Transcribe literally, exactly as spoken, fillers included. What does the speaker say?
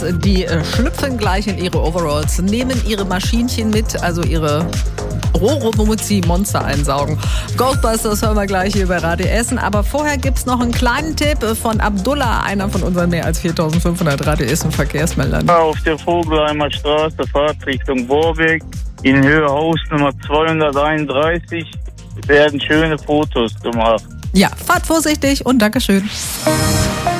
Die äh, schlüpfen gleich in ihre Overalls, nehmen ihre Maschinchen mit, also ihre Rohre, womit sie Monster einsaugen. Ghostbusters hören wir gleich hier bei Radio Essen. Aber vorher gibt's noch einen kleinen Tipp von Abdullah, einer von unseren mehr als viertausendfünfhundert Radio Essen Verkehrsmeldern. Auf der Vogelheimer Straße, Fahrt Richtung Borbeck, in Höhe Hausnummer zweihunderteinunddreißig, werden schöne Fotos gemacht. Ja, fahrt vorsichtig und Dankeschön.